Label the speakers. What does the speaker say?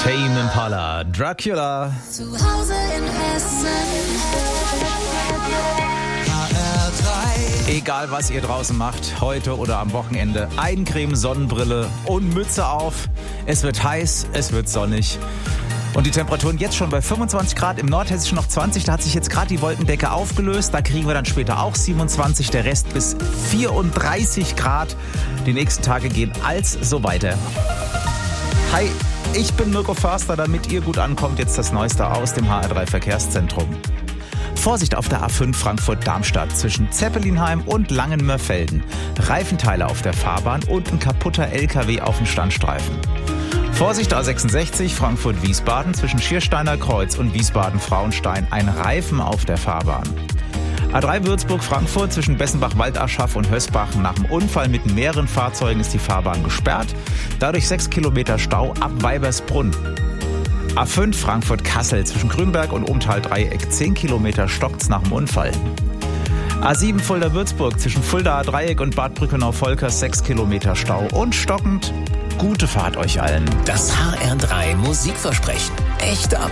Speaker 1: Tame Impala, Dracula.
Speaker 2: Zu Hause in Hessen.
Speaker 1: Egal was ihr draußen macht, heute oder am Wochenende, Eincreme, Sonnenbrille und Mütze auf. Es wird heiß, es wird sonnig. Und die Temperaturen jetzt schon bei 25 Grad, im Nordhessischen noch 20. Da hat sich jetzt gerade die Wolkendecke aufgelöst. Da kriegen wir dann später auch 27, der Rest bis 34 Grad. Die nächsten Tage gehen als so weiter. Hi, ich bin Mirko Förster, damit ihr gut ankommt. Jetzt das Neueste aus dem HR3 Verkehrszentrum. Vorsicht auf der A5 Frankfurt-Darmstadt zwischen Zeppelinheim und Langenmörfelden. Reifenteile auf der Fahrbahn und ein kaputter LKW auf dem Standstreifen. Vorsicht A66 Frankfurt-Wiesbaden zwischen Schiersteiner Kreuz und Wiesbaden-Frauenstein. Ein Reifen auf der Fahrbahn. A3 Würzburg-Frankfurt zwischen Bessenbach-Waldaschach und Hösbach. Nach dem Unfall mit mehreren Fahrzeugen ist die Fahrbahn gesperrt. Dadurch 6 Kilometer Stau ab Weibersbrunn. A5 Frankfurt-Kassel zwischen Grünberg und Umtal-Dreieck. 10 Kilometer stockt's nach dem Unfall. A7 Fulda-Würzburg zwischen Fulda-Dreieck und Bad Brückenau-Volkers. 6 Kilometer Stau und stockend. Gute Fahrt euch allen.
Speaker 3: Das HR3 Musikversprechen. Echte